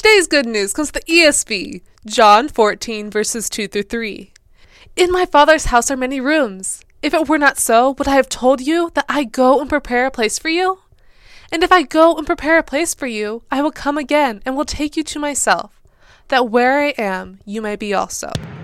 Today's good news comes from the ESV, John 14, verses 2 through 3. In my Father's house are many rooms. If it were not so, would I have told you that I go and prepare a place for you? And if I go and prepare a place for you, I will come again and will take you to myself, that where I am, you may be also.